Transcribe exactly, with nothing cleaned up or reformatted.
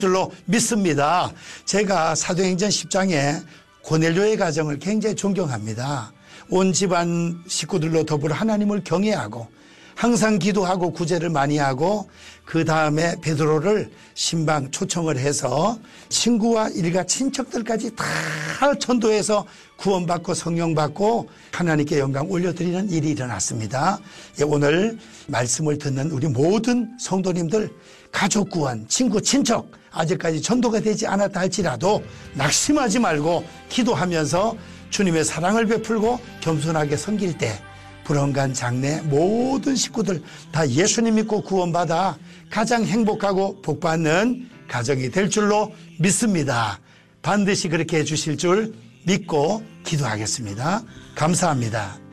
줄로 믿습니다. 제가 사도행전 십 장에 고넬료의 가정을 굉장히 존경합니다. 온 집안 식구들로 더불어 하나님을 경외하고 항상 기도하고 구제를 많이 하고 그 다음에 베드로를 신방 초청을 해서 친구와 일가 친척들까지 다 전도해서 구원받고 성령받고 하나님께 영광 올려드리는 일이 일어났습니다. 오늘 말씀을 듣는 우리 모든 성도님들 가족 구원, 친구, 친척 아직까지 전도가 되지 않았다 할지라도 낙심하지 말고 기도하면서 주님의 사랑을 베풀고 겸손하게 섬길 때 불언간 장래 모든 식구들 다 예수님 믿고 구원받아 가장 행복하고 복받는 가정이 될 줄로 믿습니다. 반드시 그렇게 해주실 줄 믿고 기도하겠습니다. 감사합니다.